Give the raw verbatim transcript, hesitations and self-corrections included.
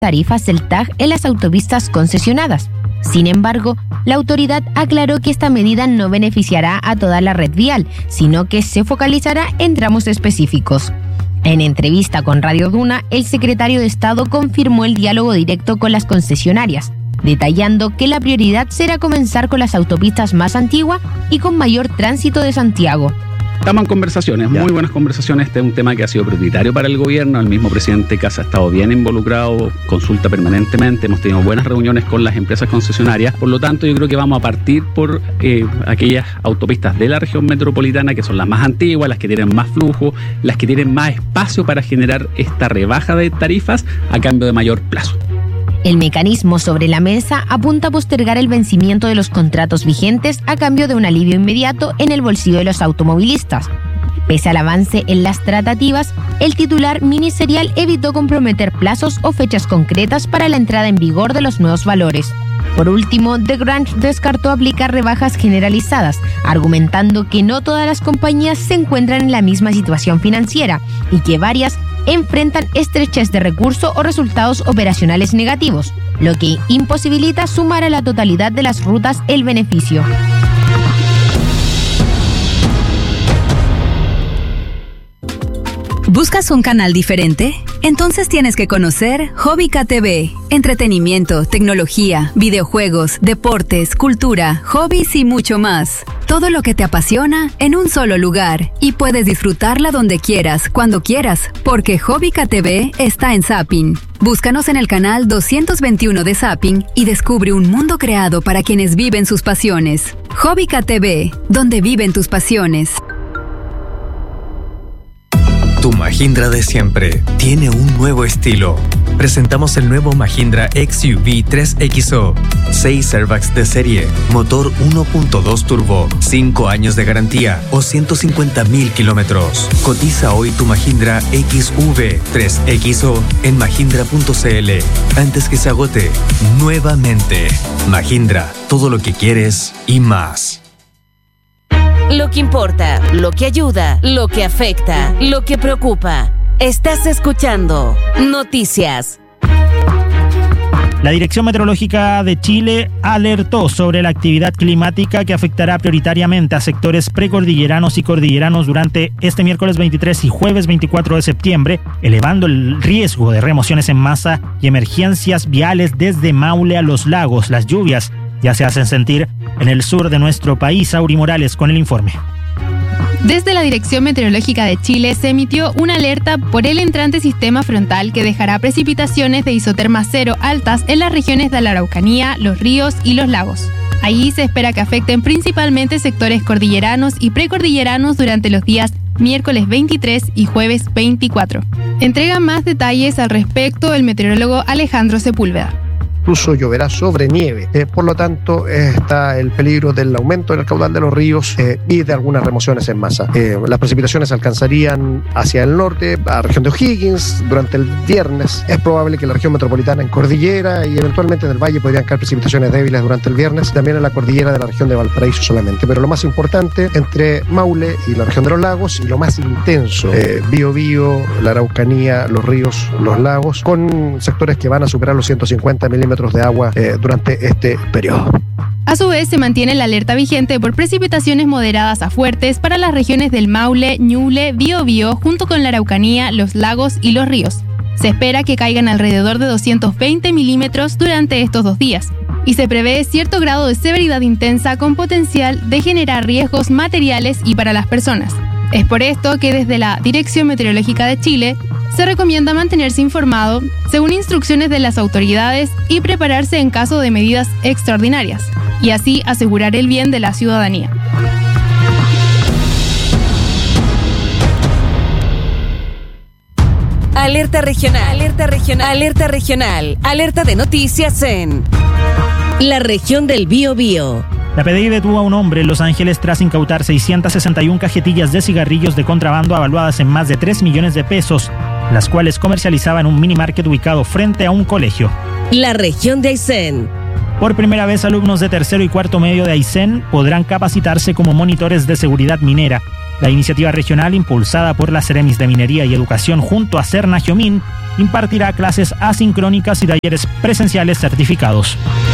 tarifas del T A G en las autopistas concesionadas. Sin embargo, la autoridad aclaró que esta medida no beneficiará a toda la red vial, sino que se focalizará en tramos específicos. En entrevista con Radio Duna, el secretario de Estado confirmó el diálogo directo con las concesionarias, detallando que la prioridad será comenzar con las autopistas más antiguas y con mayor tránsito de Santiago. Estamos en conversaciones, ya. muy buenas conversaciones. Este es un tema que ha sido prioritario para el gobierno. El mismo presidente Kast ha estado bien involucrado, consulta permanentemente. Hemos tenido buenas reuniones con las empresas concesionarias. Por lo tanto, yo creo que vamos a partir por eh, aquellas autopistas de la región metropolitana que son las más antiguas, las que tienen más flujo, las que tienen más espacio para generar esta rebaja de tarifas a cambio de mayor plazo. El mecanismo sobre la mesa apunta a postergar el vencimiento de los contratos vigentes a cambio de un alivio inmediato en el bolsillo de los automovilistas. Pese al avance en las tratativas, el titular ministerial evitó comprometer plazos o fechas concretas para la entrada en vigor de los nuevos valores. Por último, The Grange descartó aplicar rebajas generalizadas, argumentando que no todas las compañías se encuentran en la misma situación financiera y que varias enfrentan estrechez de recursos o resultados operacionales negativos, lo que imposibilita sumar a la totalidad de las rutas el beneficio. ¿Buscas un canal diferente? Entonces tienes que conocer Hobbica T V. Entretenimiento, tecnología, videojuegos, deportes, cultura, hobbies y mucho más. Todo lo que te apasiona en un solo lugar. Y puedes disfrutarla donde quieras, cuando quieras, porque Hobbica T V está en Zapping. Búscanos en el canal doscientos veintiuno de Zapping y descubre un mundo creado para quienes viven sus pasiones. Hobbica T V, donde viven tus pasiones. Tu Mahindra de siempre tiene un nuevo estilo. Presentamos el nuevo Mahindra X U V tres X O. seis airbags de serie, motor uno punto dos turbo, cinco años de garantía o ciento cincuenta mil kilómetros. Cotiza hoy tu Mahindra X U V tres X O en mahindra punto c l antes que se agote nuevamente. Mahindra, todo lo que quieres y más. Lo que importa, lo que ayuda, lo que afecta, lo que preocupa. Estás escuchando Noticias. La Dirección Meteorológica de Chile alertó sobre la actividad climática que afectará prioritariamente a sectores precordilleranos y cordilleranos durante este miércoles veintitrés y jueves veinticuatro de septiembre, elevando el riesgo de remociones en masa y emergencias viales desde Maule a Los Lagos. Las lluvias ya se hacen sentir en el sur de nuestro país. Auri Morales con el informe. Desde la Dirección Meteorológica de Chile se emitió una alerta por el entrante sistema frontal que dejará precipitaciones de isoterma cero altas en las regiones de la Araucanía, los ríos y los lagos. Allí se espera que afecten principalmente sectores cordilleranos y precordilleranos durante los días miércoles veintitrés y jueves veinticuatro. Entrega más detalles al respecto el meteorólogo Alejandro Sepúlveda. Incluso lloverá sobre nieve, eh, por lo tanto eh, está el peligro del aumento del caudal de los ríos eh, y de algunas remociones en masa. Eh, las precipitaciones alcanzarían hacia el norte, a la región de O'Higgins durante el viernes. Es probable que la región metropolitana en cordillera y eventualmente en el valle podrían caer precipitaciones débiles durante el viernes, también en la cordillera de la región de Valparaíso solamente. Pero lo más importante entre Maule y la región de los lagos, y lo más intenso, eh, Biobío, la Araucanía, los ríos, los lagos, con sectores que van a superar los ciento cincuenta milímetros de agua eh, durante este periodo. A su vez, se mantiene la alerta vigente por precipitaciones moderadas a fuertes para las regiones del Maule, Ñuble, Biobío, junto con la Araucanía, los lagos y los ríos. Se espera que caigan alrededor de doscientos veinte milímetros durante estos dos días, y se prevé cierto grado de severidad intensa con potencial de generar riesgos materiales y para las personas. Es por esto que desde la Dirección Meteorológica de Chile se recomienda mantenerse informado según instrucciones de las autoridades y prepararse en caso de medidas extraordinarias, y así asegurar el bien de la ciudadanía. Alerta regional, alerta regional, alerta regional, alerta de noticias en la región del Biobío. La P D I detuvo a un hombre en Los Ángeles tras incautar seiscientas sesenta y una cajetillas de cigarrillos de contrabando avaluadas en más de tres millones de pesos, las cuales comercializaba en un mini market ubicado frente a un colegio. La región de Aysén. Por primera vez, alumnos de tercero y cuarto medio de Aysén podrán capacitarse como monitores de seguridad minera. La iniciativa regional, impulsada por la Ceremis de Minería y Educación junto a Serna Giomín, impartirá clases asincrónicas y talleres presenciales certificados.